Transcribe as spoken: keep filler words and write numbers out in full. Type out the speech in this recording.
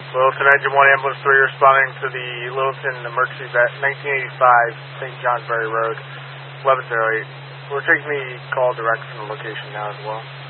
Littleton Engine one, Ambulance three, responding to the Littleton emergency vet, nineteen eighty-five, Saint Johnsbury Road, eleven oh eight. We're taking the call direct from the location now as well.